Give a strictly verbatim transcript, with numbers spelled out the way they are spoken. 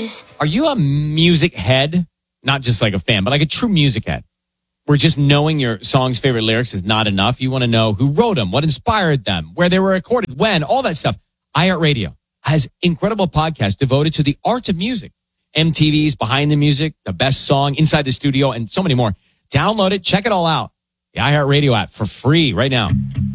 is. Are you a music head? Not just like a fan, but like a true music head, where just knowing your song's favorite lyrics is not enough. You want to know who wrote them, what inspired them, where they were recorded, when, all that stuff. iHeartRadio has incredible podcasts devoted to the art of music. M T V's Behind the Music, the best song, Inside the Studio, and so many more. Download it. Check it all out. The iHeartRadio app for free right now.